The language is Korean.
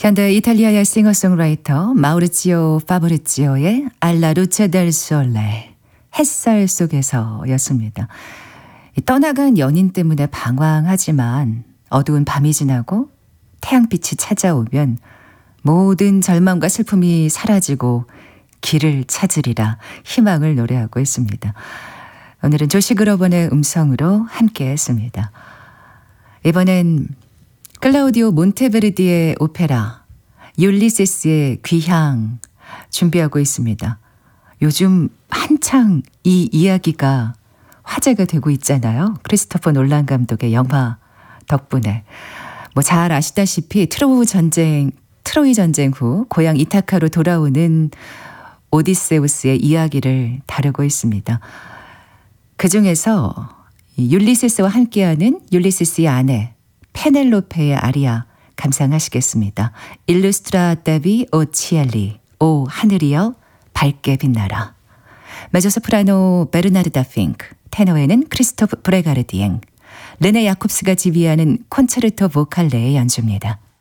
현대 이탈리아의 싱어송라이터 마우리치오 파브리치오의 알라 루체 델 솔레 햇살 속에서였습니다. 떠나간 연인 때문에 방황하지만 어두운 밤이 지나고 태양빛이 찾아오면 모든 절망과 슬픔이 사라지고 길을 찾으리라 희망을 노래하고 있습니다. 오늘은 조시 그러번의 음성으로 함께했습니다. 이번엔 클라우디오 몬테베르디의 오페라 율리세스의 귀향 준비하고 있습니다. 요즘 한창 이 이야기가 화제가 되고 있잖아요. 크리스토퍼 놀란 감독의 영화 덕분에. 잘 아시다시피 트로이 전쟁 후 고향 이타카로 돌아오는 오디세우스의 이야기를 다루고 있습니다. 그중에서 율리세스와 함께하는 율리세스의 아내 페넬로페의 아리아 감상하시겠습니다. 일루스트라다비 오 치엘리 오 하늘이여 밝게 빛나라. 메조소프라노 베르나르다 핑크, 테너에는 크리스토프 브레가르디엥, 르네 야콥스가 지휘하는 콘체르토 보칼레의 연주입니다.